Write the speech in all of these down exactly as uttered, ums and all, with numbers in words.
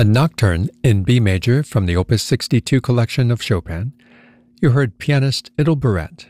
a nocturne in B major from the Opus sixty-two collection of Chopin. You heard pianist Idle Barrett.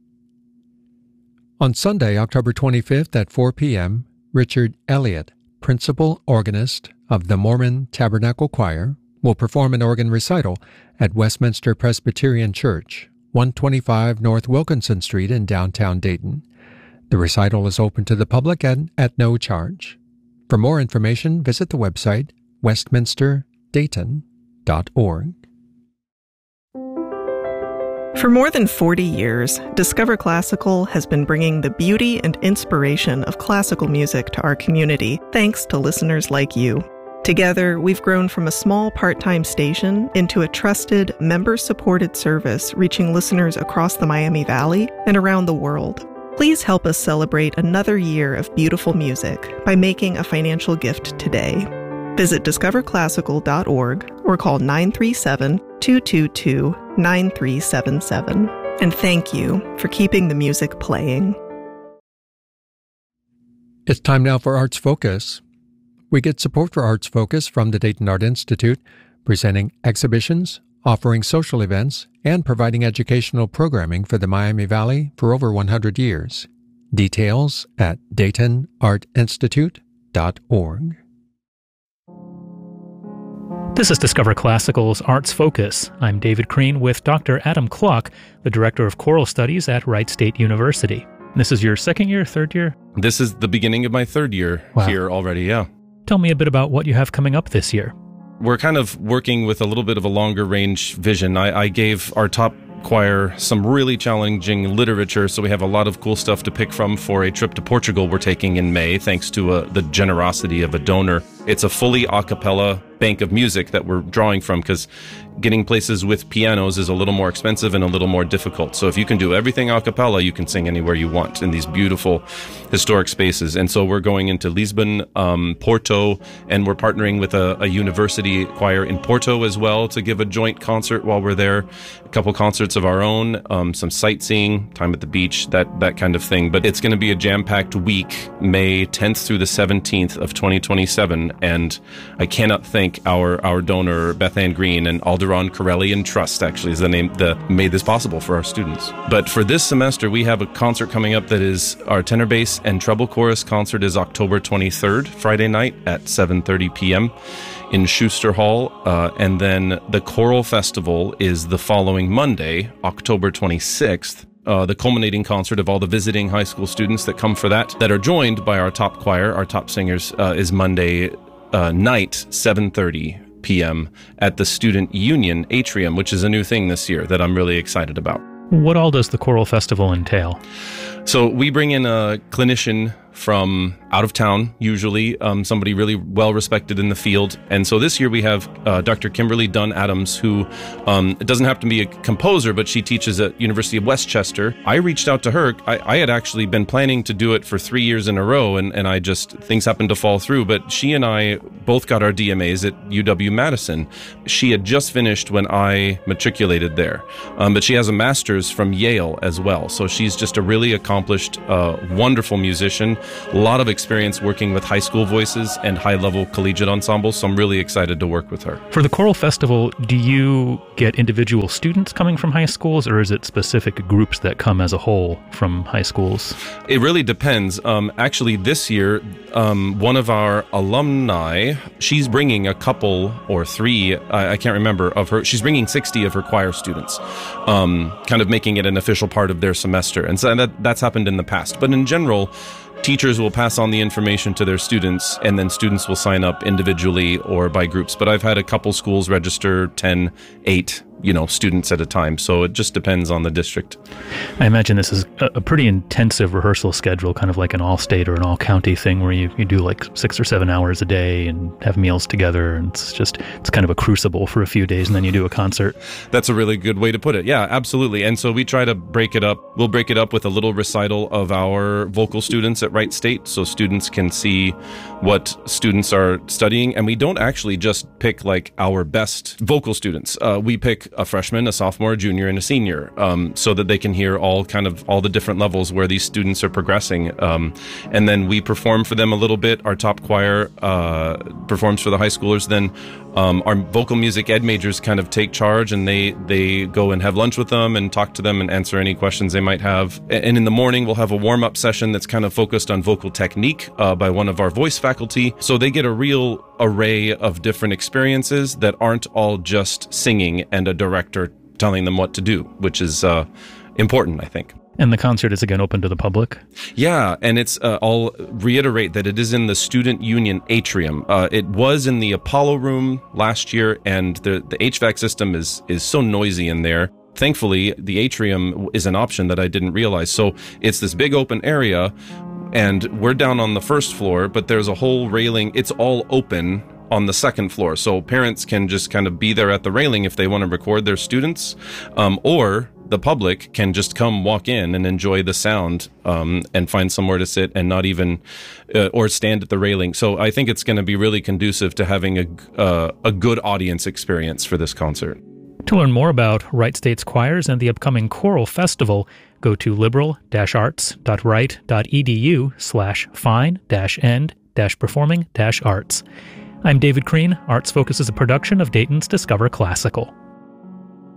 On Sunday, October twenty-fifth at four p.m., Richard Elliott, principal organist of the Mormon Tabernacle Choir, will perform an organ recital at Westminster Presbyterian Church, one twenty-five North Wilkinson Street in downtown Dayton. The recital is open to the public and at no charge. For more information, visit the website westminster dayton dot org. For more than forty years, Discover Classical has been bringing the beauty and inspiration of classical music to our community, thanks to listeners like you. Together, we've grown from a small part-time station into a trusted, member-supported service reaching listeners across the Miami Valley and around the world. Please help us celebrate another year of beautiful music by making a financial gift today. Visit discover classical dot org or call nine three seven, two two two, nine three seven seven. And thank you for keeping the music playing. It's time now for Arts Focus. We get support for Arts Focus from the Dayton Art Institute, presenting exhibitions, offering social events, and providing educational programming for the Miami Valley for over one hundred years. Details at dayton art institute dot org. This is Discover Classical's Arts Focus. I'm David Crean with Doctor Adam Klock, the Director of Choral Studies at Wright State University. This is your second year, third year? This is the beginning of my third year wow. here already, yeah. Tell me a bit about what you have coming up this year. We're kind of working with a little bit of a longer range vision. I, I gave our top choir some really challenging literature, so we have a lot of cool stuff to pick from for a trip to Portugal we're taking in May, thanks to uh, the generosity of a donor. It's a fully a cappella bank of music that we're drawing from, because getting places with pianos is a little more expensive and a little more difficult. So if you can do everything a cappella, you can sing anywhere you want in these beautiful historic spaces. And so we're going into Lisbon, um, Porto, and we're partnering with a, a university choir in Porto as well to give a joint concert while we're there. A couple concerts of our own, um, some sightseeing, time at the beach, that, that kind of thing. But it's going to be a jam-packed week, May tenth through the seventeenth of twenty twenty-seven. And I cannot thank our, our donor, Beth Ann Green, and Alderon Corelli Trust, actually, is the name that made this possible for our students. But for this semester, we have a concert coming up that is our tenor bass and treble chorus concert is October twenty-third, Friday night at seven thirty p.m. in Schuster Hall. Uh, and then the choral festival is the following Monday, October twenty-sixth. Uh, the culminating concert of all the visiting high school students that come for that, that are joined by our top choir, our top singers, uh, is Monday uh, night, seven thirty p.m. at the Student Union Atrium, which is a new thing this year that I'm really excited about. What all does the choral festival entail? So we bring in a clinician from out of town, usually um, somebody really well respected in the field. And so this year we have uh, Doctor Kimberly Dunn Adams, who um, it doesn't have to be a composer, but she teaches at University of Westchester. I reached out to her. I, I had actually been planning to do it for three years in a row, and, and I just, things happened to fall through. But she and I both got our D M As at U W-Madison. She had just finished when I matriculated there. Um, but she has a master's from Yale as well. So she's just a really accomplished, uh, wonderful musician. A lot of experience working with high school voices and high-level collegiate ensembles, so I'm really excited to work with her. For the choral festival, do you get individual students coming from high schools, or is it specific groups that come as a whole from high schools? It really depends. Um, actually, this year, um, one of our alumni, she's bringing a couple or three, I, I can't remember, of her, she's bringing sixty of her choir students, um, kind of making it an official part of their semester. And so that, that's happened in the past. But in general, teachers will pass on the information to their students, and then students will sign up individually or by groups. But I've had a couple schools register ten, eight, you know, students at a time. So it just depends on the district. I imagine this is a, a pretty intensive rehearsal schedule, kind of like an all-state or an all-county thing where you, you do like six or seven hours a day and have meals together. And it's just, it's kind of a crucible for a few days, and then you do a concert. That's a really good way to put it. Yeah, absolutely. And so we try to break it up. We'll break it up with a little recital of our vocal students at Wright State, so students can see what students are studying. And we don't actually just pick like our best vocal students. Uh, we pick a freshman, a sophomore, a junior, and a senior, um, so that they can hear all kind of all the different levels where these students are progressing. Um, and then we perform for them a little bit. Our top choir uh, performs for the high schoolers. Then um, our vocal music ed majors kind of take charge, and they they go and have lunch with them and talk to them and answer any questions they might have. And in the morning, we'll have a warm-up session that's kind of focused on vocal technique uh, by one of our voice faculty. So they get a real array of different experiences that aren't all just singing and a director telling them what to do, which is uh, important, I think. And the concert is again open to the public? Yeah, and it's, uh, I'll reiterate that it is in the Student Union Atrium. Uh, it was in the Apollo Room last year, and the, the H V A C system is, is so noisy in there. Thankfully, the atrium is an option that I didn't realize. So it's this big open area, and we're down on the first floor, but there's a whole railing. It's all open on the second floor. So parents can just kind of be there at the railing if they want to record their students, um, or the public can just come walk in and enjoy the sound um, and find somewhere to sit and not even, uh, or stand at the railing. So I think it's going to be really conducive to having a, uh, a good audience experience for this concert. To learn more about Wright State's choirs and the upcoming choral festival, go to liberal dash arts dot wright dot e d u slash fine dash end dash performing dash arts. I'm David Crean. Arts Focus is a production of Dayton's Discover Classical.